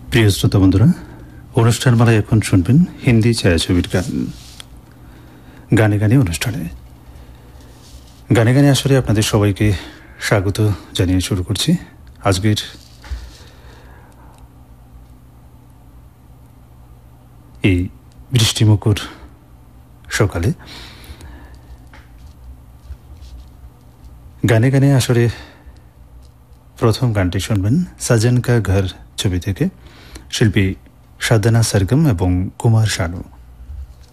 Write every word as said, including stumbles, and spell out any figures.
প্রিয় শ্রোতা বন্ধুরা, অনুষ্ঠান মালায় এখন শুনবেন হিন্দি ছায়াছবির গান। গানে গানে অনুষ্ঠানে গানে গানে আসরে আপনাদের সবাইকে স্বাগত জানিয়ে শুরু করছি আজকের এই বৃষ্টিমুখর সকালে। গানে গানে আসরে প্রথম গানটি শুনবেন সাজন কা ঘর ছবি থেকে, শিল্পী সাধনা সরগম এবং কুমার শানু।